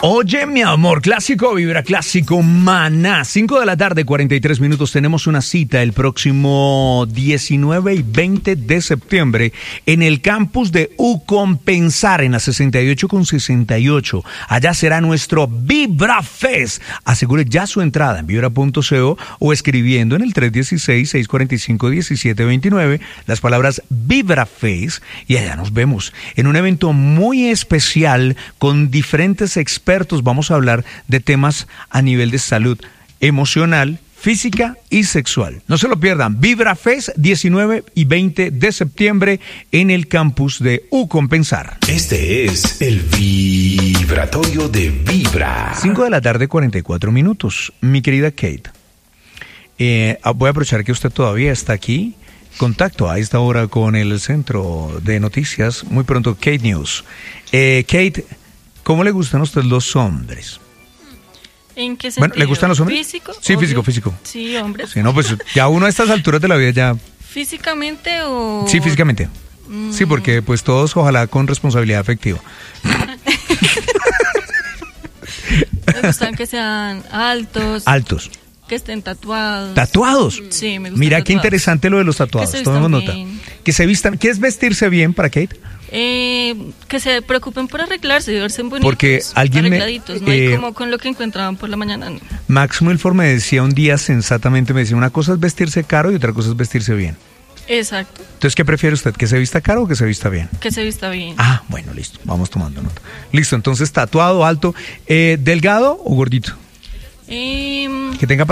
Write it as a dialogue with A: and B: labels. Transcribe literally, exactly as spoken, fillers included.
A: Oye, mi amor, clásico, vibra clásico, maná. cinco de la tarde, cuarenta y tres minutos. Tenemos una cita el próximo diecinueve y veinte de septiembre en el campus de Ucompensar, en la sesenta y ocho con sesenta y ocho. Allá será nuestro Vibra Fest. Asegure ya su entrada en vibra punto co o escribiendo en el tres uno seis, seis cuatro cinco, uno siete dos nueve las palabras Vibra Fest y allá nos vemos en un evento muy especial con diferentes expertos. Vamos a hablar de temas a nivel de salud emocional, física y sexual. No se lo pierdan. Vibra Fest, diecinueve y veinte de septiembre en el campus de Ucompensar.
B: Este es el vibratorio de Vibra.
A: cinco de la tarde, cuarenta y cuatro minutos. Mi querida Kate, eh, voy a aprovechar que usted todavía está aquí. Contacto a esta hora con el centro de noticias. Muy pronto, Kate News. Eh, Kate, ¿cómo le gustan a usted los hombres?
C: ¿En qué sentido?
A: Bueno, ¿le gustan los hombres?
C: ¿Físico?
A: Sí,
C: obvio.
A: físico, físico.
C: Sí, hombres.
A: Sí, no, pues ya uno a estas alturas de la vida ya...
C: ¿Físicamente o...?
A: Sí, físicamente. Mm. Sí, porque pues todos ojalá con responsabilidad afectiva.
C: Me gustan que sean altos.
A: Altos.
C: Que estén tatuados.
A: ¿Tatuados?
C: Sí, me gustan.
A: Mira
C: tatuados.
A: Qué interesante lo de los tatuados.
C: Que se
A: Tomemos nota.
C: bien.
A: Que se vistan. ¿Qué es vestirse bien para Kate?
C: Eh, que se preocupen por arreglarse y verse bonitos.
A: Porque alguien me,
C: arregladitos, no
A: eh,
C: hay como con lo que encontraban por la mañana. No.
A: Max Milford me decía un día sensatamente, me decía, una cosa es vestirse caro y otra cosa es vestirse bien.
C: Exacto.
A: Entonces, ¿qué prefiere usted? ¿Que se vista caro o que se vista bien?
C: Que se vista bien.
A: Ah, bueno, listo. Vamos tomando nota. Listo, entonces, tatuado, alto, eh, delgado o gordito.
C: Eh,
A: que tenga